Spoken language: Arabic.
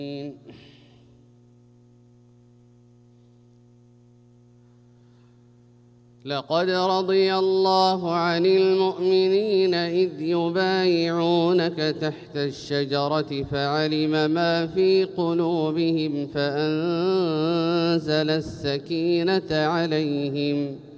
لقد رضي الله عن المؤمنين إذ يبايعونك تحت الشجرة فعلم ما في قلوبهم فأنزل السكينة عليهم